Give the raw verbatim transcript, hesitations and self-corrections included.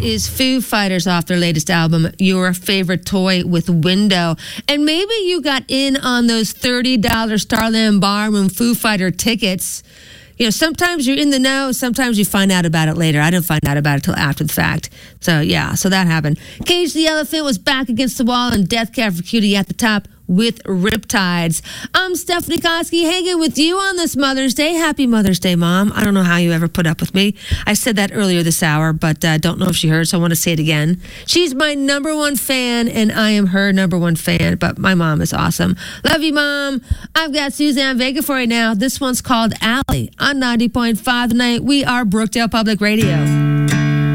is Foo Fighters off their latest album, Your Favorite Toy with Window. And maybe you got in on those thirty dollars Starland Ballroom Foo Fighter tickets. You know, sometimes you're in the know, sometimes you find out about it later. I didn't find out about it till after the fact. So, yeah, so that happened. Cage the Elephant was back against the wall, and Death Cab for Cutie at the top with Riptides. I'm Stephanie Koski hanging with you on this Mother's Day. Happy Mother's Day, Mom. I don't know how you ever put up with me. I said that earlier this hour, but I uh, don't know if she heard, so I want to say it again. She's my number one fan, and I am her number one fan, but my mom is awesome. Love you, Mom. I've got Suzanne Vega for you now. This one's called Allie on ninety point five tonight. We are Brookdale Public Radio.